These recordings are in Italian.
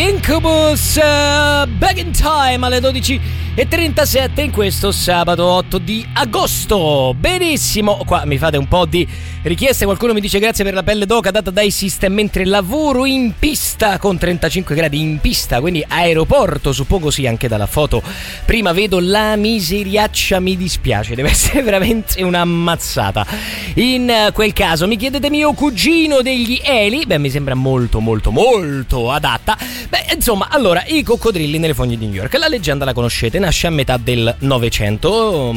Incubus, Back in Time alle 12:37 in questo sabato 8 di agosto. Benissimo, qua mi fate un po' di richieste, qualcuno mi dice grazie per la pelle d'oca data dai System mentre lavoro in pista con 35 gradi in pista, quindi aeroporto, suppongo sì, anche dalla foto prima vedo la miseriaccia, mi dispiace, deve essere veramente un'ammazzata. In quel caso mi chiedete mio cugino degli eli, beh mi sembra molto adatta. Beh insomma, allora, i coccodrilli nelle fogne di New York, la leggenda la conoscete, nasce a metà del Novecento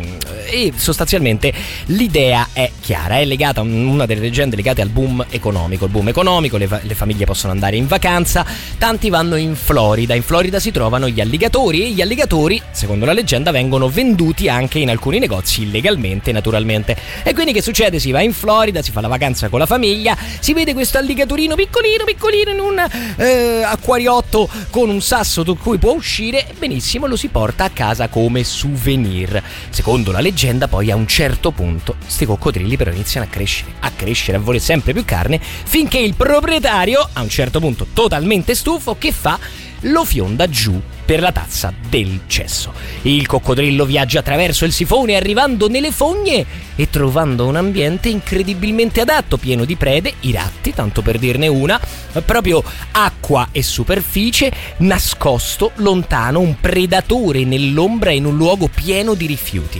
e sostanzialmente l'idea è chiara, è legata, una delle leggende legate al boom economico, le famiglie possono andare in vacanza, tanti vanno in Florida si trovano gli alligatori e gli alligatori, secondo la leggenda, vengono venduti anche in alcuni negozi illegalmente, naturalmente. E quindi che succede? Si va in Florida, si fa la vacanza con la famiglia, si vede questo alligatorino piccolino in un acquariotto con un sasso da cui può uscire, benissimo, lo si porta a casa come souvenir. Secondo la leggenda poi a un certo punto sti coccodrilli però iniziano a crescere, a volere sempre più carne, finché il proprietario a un certo punto, totalmente stufo, che fa? Lo fionda giù per la tazza del cesso. Il coccodrillo viaggia attraverso il sifone arrivando nelle fogne e trovando un ambiente incredibilmente adatto, pieno di prede, i ratti, tanto per dirne una, proprio acqua e superficie, nascosto, lontano, un predatore nell'ombra in un luogo pieno di rifiuti.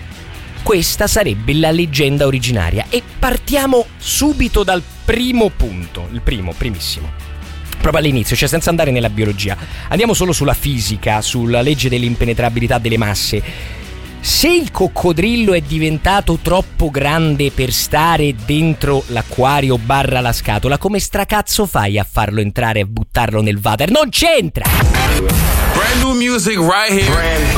Questa sarebbe la leggenda originaria e partiamo subito dal primo punto, primissimo. Proprio all'inizio, cioè senza andare nella biologia, andiamo solo sulla fisica, sulla legge dell'impenetrabilità delle masse. Se il coccodrillo è diventato troppo grande per stare dentro l'acquario / la scatola, come stracazzo fai a farlo entrare e buttarlo nel water? Non c'entra! Brand new music right here.